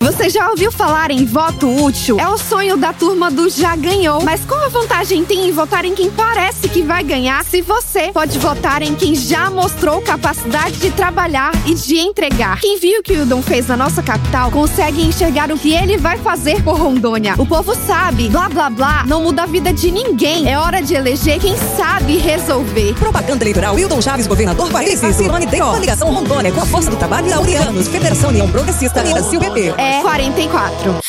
Você já ouviu falar em voto útil? É o sonho da turma do Já Ganhou. Mas qual a vantagem tem em votar em quem parece que vai ganhar, se você pode votar em quem já mostrou capacidade de trabalhar e de entregar? Quem viu o que o Hildon fez na nossa capital consegue enxergar o que ele vai fazer por Rondônia. O povo sabe, blá blá blá não muda a vida de ninguém. É hora de eleger quem sabe resolver. Propaganda eleitoral Hildon Chaves, governador 45. Cirone D.O. Ligação Rondônia com a força do trabalho e Laureanos. Federação União Progressista e Brasil PP. É 44.